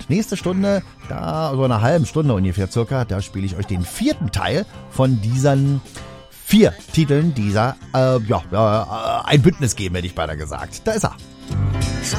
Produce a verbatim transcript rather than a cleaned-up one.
Und nächste Stunde, da so eine halbe Stunde ungefähr circa, da spiele ich euch den vierten Teil von diesen vier Titeln dieser, äh, ja, äh, ein Bündnis geben, hätte ich beinahe gesagt. Da ist er.